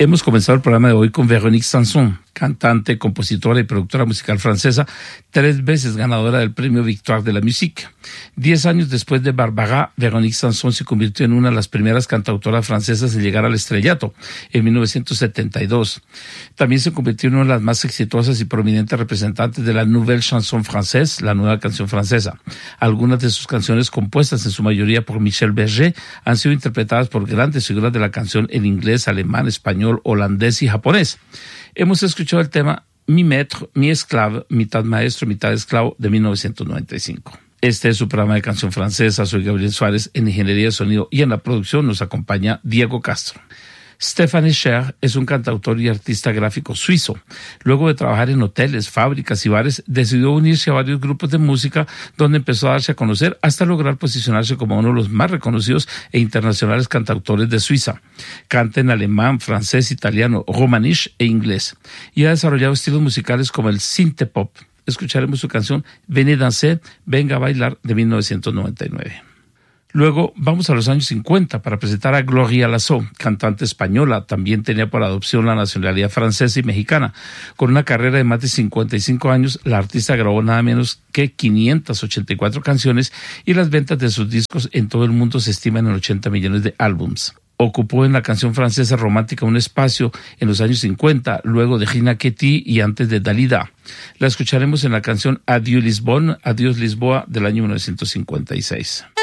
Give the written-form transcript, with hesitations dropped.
Hemos comenzado el programa de hoy con Véronique Sanson, cantante, compositora y productora musical francesa, 3 veces ganadora del premio Victoire de la Musique. 10 años después de Barbara, Véronique Sanson se convirtió en una de las primeras cantautoras francesas en llegar al estrellato, en 1972. También se convirtió en una de las más exitosas y prominentes representantes de la Nouvelle Chanson Française, la nueva canción francesa. Algunas de sus canciones, compuestas en su mayoría por Michel Berger, han sido interpretadas por grandes figuras de la canción en inglés, alemán, español, holandés y japonés. Hemos escuchado el tema Mi Maître, Mi Esclave, mitad maestro, mitad esclavo, de 1995. Este es su programa de canción francesa. Soy Gabriel Suárez. En ingeniería de sonido y en la producción nos acompaña Diego Castro. Stéphane Echer es un cantautor y artista gráfico suizo. Luego de trabajar en hoteles, fábricas y bares, decidió unirse a varios grupos de música donde empezó a darse a conocer hasta lograr posicionarse como uno de los más reconocidos e internacionales cantautores de Suiza. Canta en alemán, francés, italiano, romanche e inglés. Y ha desarrollado estilos musicales como el synthpop. Escucharemos su canción Venez danser, Venga a bailar, de 1999. Luego vamos a los años 50 para presentar a Gloria Lasso, cantante española. También tenía por adopción la nacionalidad francesa y mexicana. Con una carrera de más de 55 años, la artista grabó nada menos que 584 canciones y las ventas de sus discos en todo el mundo se estiman en 80 millones de álbums. Ocupó en la canción francesa romántica un espacio en los años 50, luego de Gina Ketty y antes de Dalida. La escucharemos en la canción Adieu Lisbonne, Adiós Lisboa, del año 1956.